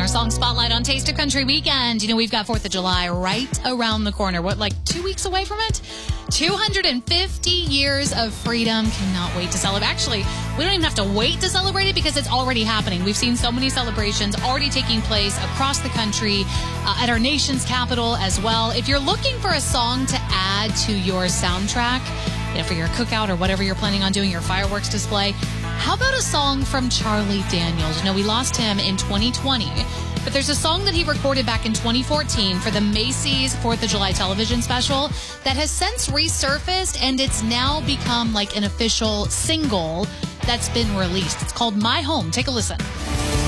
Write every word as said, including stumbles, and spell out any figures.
Song Spotlight on Taste of Country Weekend. You know, we've got fourth of July right around the corner. What, like two weeks away from it? two hundred fifty years of freedom. Cannot wait to celebrate. Actually, we don't even have to wait to celebrate it because it's already happening. We've seen so many celebrations already taking place across the country, uh, at our nation's capital as well. If you're looking for a song to add to your soundtrack, you know, for your cookout or whatever you're planning on doing, your fireworks display, how about a song from Charlie Daniels? You know, we lost him in twenty twenty, but there's a song that he recorded back in twenty fourteen for the Macy's fourth of July television special that has since resurfaced, and it's now become like an official single that's been released. It's called My Home. Take a listen.